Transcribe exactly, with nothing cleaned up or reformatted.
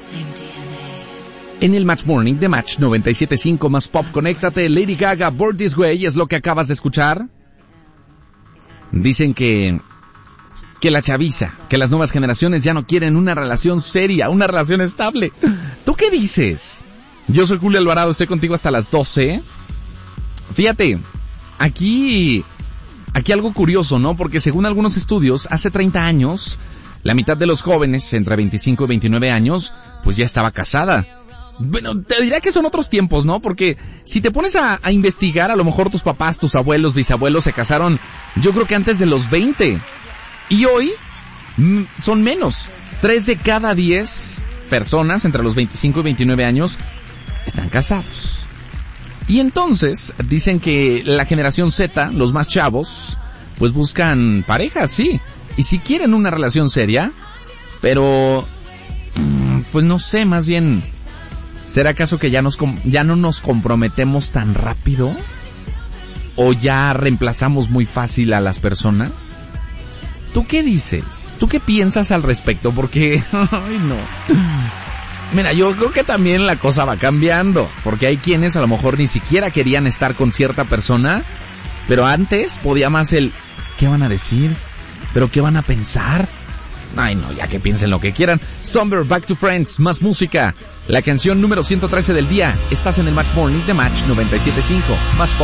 En el Match Morning de Match noventa y siete punto cinco más Pop, conéctate. Lady Gaga, Born This Way, es lo que acabas de escuchar. Dicen que que la chaviza, que las nuevas generaciones ya no quieren una relación seria, una relación estable. ¿Tú qué dices? Yo soy Julio Alvarado, estoy contigo hasta las doce. Fíjate, aquí aquí algo curioso, ¿no? Porque según algunos estudios, hace treinta años, la mitad de los jóvenes entre veinticinco y veintinueve años, pues ya estaba casada. Bueno, te diría que son otros tiempos, ¿no? Porque si te pones a, a investigar, a lo mejor tus papás, tus abuelos, bisabuelos se casaron, yo creo que antes de los veinte. Y hoy mm, son menos. Tres de cada diez personas entre los veinticinco y veintinueve años están casados. Y entonces dicen que la generación Z, los más chavos, pues buscan parejas, sí. Y si quieren una relación seria, pero mm, pues no sé, más bien, ¿será acaso que ya nos ya no nos comprometemos tan rápido? ¿O ya reemplazamos muy fácil a las personas? ¿Tú qué dices? ¿Tú qué piensas al respecto? Porque, ay no. Mira, yo creo que también la cosa va cambiando. Porque hay quienes a lo mejor ni siquiera querían estar con cierta persona. Pero antes podía más el, ¿qué van a decir? ¿Pero qué van a pensar? Ay no, ya que piensen lo que quieran. Summer, Back to Friends, más música. La canción número ciento trece del día. Estás en el Match Morning de Match noventa y siete punto cinco. Más pop.